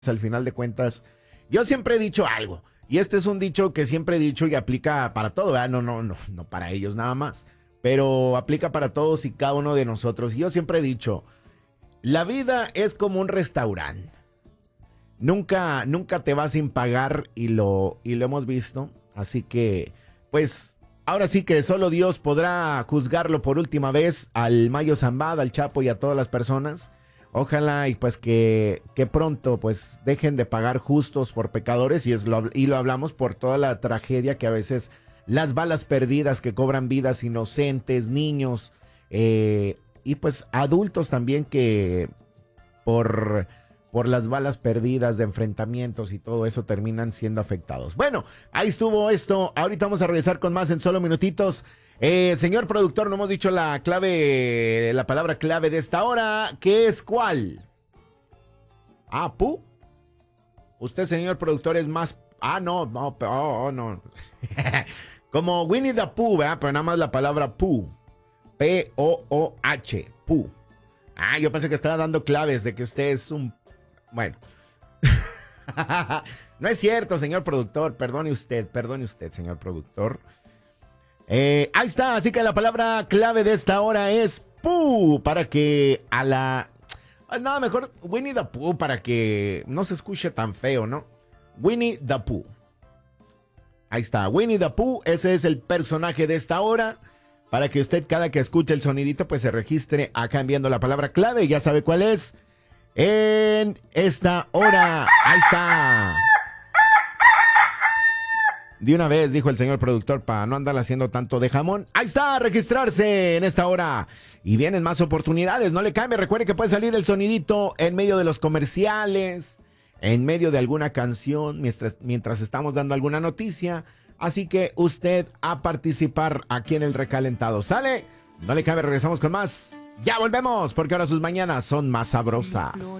al final de cuentas, yo siempre he dicho algo, y este es un dicho que siempre he dicho y aplica para todo, ¿verdad? No para ellos nada más, pero aplica para todos y cada uno de nosotros. Y yo siempre he dicho, la vida es como un restaurante. Nunca te vas sin pagar y lo hemos visto. Así que, pues, ahora sí que solo Dios podrá juzgarlo por última vez al Mayo Zambada, al Chapo y a todas las personas. Ojalá y pues que pronto pues dejen de pagar justos por pecadores y lo hablamos por toda la tragedia que a veces las balas perdidas que cobran vidas inocentes, niños y pues adultos también que por, por las balas perdidas de enfrentamientos y todo eso terminan siendo afectados. Bueno, ahí estuvo esto. Ahorita vamos a regresar con más en solo minutitos. Señor productor, no hemos dicho la clave, la palabra clave de esta hora. ¿Qué es cuál? Ah, Pu. Usted, señor productor, es más. Ah, no. Como Winnie the Pooh, ¿verdad? Pero nada más la palabra Pooh. P-O-O-H. Pooh. Ah, yo pensé que estaba dando claves de que usted es un. Bueno. No es cierto, señor productor. Perdone usted, señor productor. Ahí está, así que la palabra clave de esta hora es Pooh, para que a la... No, mejor Winnie the Pooh, para que no se escuche tan feo, ¿no? Winnie the Pooh. Ahí está, Winnie the Pooh, ese es el personaje de esta hora, para que usted cada que escuche el sonidito, pues se registre acá enviando la palabra clave, ya sabe cuál es, en esta hora. Ahí está. De una vez, dijo el señor productor, para no andar haciendo tanto de jamón. Ahí está, a registrarse en esta hora. Y vienen más oportunidades, no le cambie. Recuerde que puede salir el sonidito en medio de los comerciales, en medio de alguna canción, mientras estamos dando alguna noticia. Así que usted a participar aquí en el recalentado. ¿Sale? No le cambie, regresamos con más. Ya volvemos, porque ahora sus mañanas son más sabrosas.